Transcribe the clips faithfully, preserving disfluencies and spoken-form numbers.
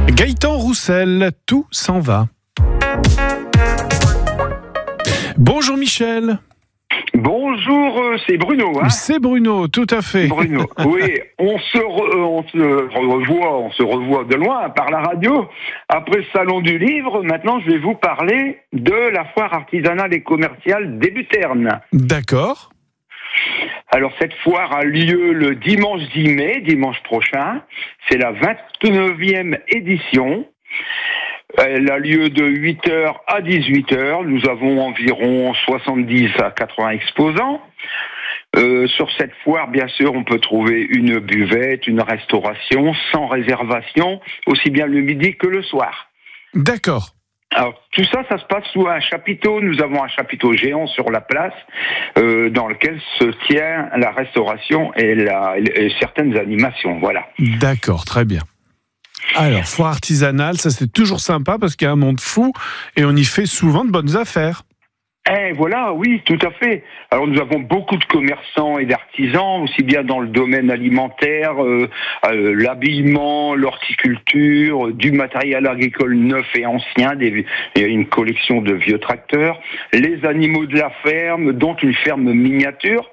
Gaëtan Roussel, tout s'en va. Bonjour Michel. Bonjour, c'est Bruno. Hein c'est Bruno, tout à fait. Bruno, oui, on se, re, on se revoit, on se revoit de loin par la radio. Après le salon du livre, maintenant je vais vous parler de la foire artisanale et commerciale des Buternes. D'accord. Alors cette foire a lieu le dimanche dix mai, dimanche prochain. C'est la vingt-neuvième édition. Elle a lieu de huit heures à dix-huit heures. Nous avons environ soixante-dix à quatre-vingts exposants. Euh, sur cette foire, bien sûr, on peut trouver une buvette, une restauration, sans réservation, aussi bien le midi que le soir. D'accord. Alors, tout ça, ça se passe sous un chapiteau. Nous avons un chapiteau géant sur la place, euh, dans lequel se tient la restauration et, la, et certaines animations. Voilà. D'accord, très bien. Alors, foire artisanale, ça c'est toujours sympa parce qu'il y a un monde fou et on y fait souvent de bonnes affaires. Eh voilà, oui, tout à fait. Alors nous avons beaucoup de commerçants et d'artisans, aussi bien dans le domaine alimentaire, euh, euh, l'habillement, l'horticulture, du matériel agricole neuf et ancien, des, il y a une collection de vieux tracteurs, les animaux de la ferme, dont une ferme miniature.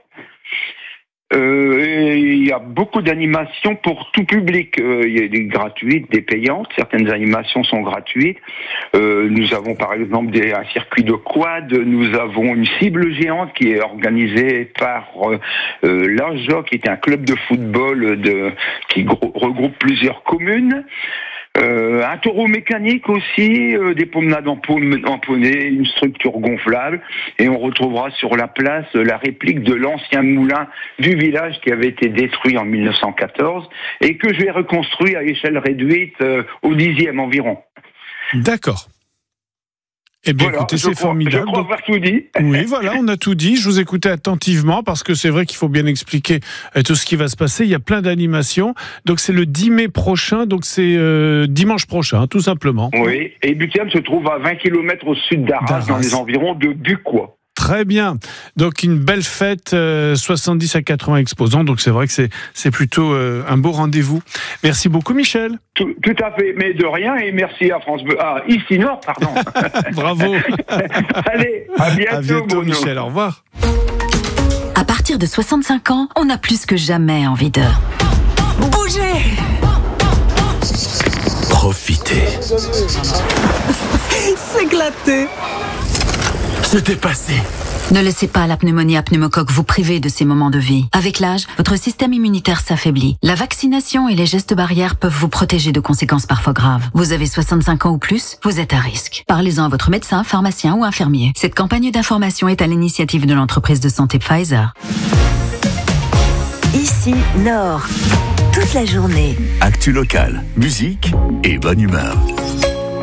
Euh, et il y a beaucoup d'animations pour tout public. Euh, il y a des gratuites, des payantes. Certaines animations sont gratuites. Euh, nous avons par exemple des, un circuit de quad. Nous avons une cible géante qui est organisée par euh, euh, l'A J O, qui est un club de football de, qui gro- regroupe plusieurs communes. Euh, un taureau mécanique aussi, euh, des promenades en, en poney, une structure gonflable, et on retrouvera sur la place euh, la réplique de l'ancien moulin du village qui avait été détruit en mille neuf cent quatorze et que j'ai reconstruit à échelle réduite euh, au dixième environ. D'accord. Eh bien, voilà, écoutez, c'est crois, formidable. Je crois avoir tout dit. Oui, voilà, on a tout dit. Je vous écoutais attentivement parce que c'est vrai qu'il faut bien expliquer tout ce qui va se passer. Il y a plein d'animations. Donc, c'est le dix mai prochain. Donc, c'est euh, dimanche prochain, tout simplement. Oui, et Buternes se trouve à vingt kilomètres au sud d'Arras, d'Arras. Dans les environs de Bucois. Très bien. Donc, une belle fête, euh, soixante-dix à quatre-vingts exposants. Donc, c'est vrai que c'est, c'est plutôt euh, un beau rendez-vous. Merci beaucoup, Michel. Tout, tout à fait, mais de rien. Et merci à France Bleu. Ah, ici Nord, pardon. Bravo. Allez, à bientôt, à bientôt Michel. Au revoir. À partir de soixante-cinq ans, on a plus que jamais envie de bouger. Profiter. S'éclater. Se dépasser. Ne laissez pas la pneumonie à pneumocoque vous priver de ces moments de vie. Avec l'âge, votre système immunitaire s'affaiblit. La vaccination et les gestes barrières peuvent vous protéger de conséquences parfois graves. Vous avez soixante-cinq ans ou plus, vous êtes à risque. Parlez-en à votre médecin, pharmacien ou infirmier. Cette campagne d'information est à l'initiative de l'entreprise de santé Pfizer. Ici, Nord. Toute la journée. Actu locale, musique et bonne humeur.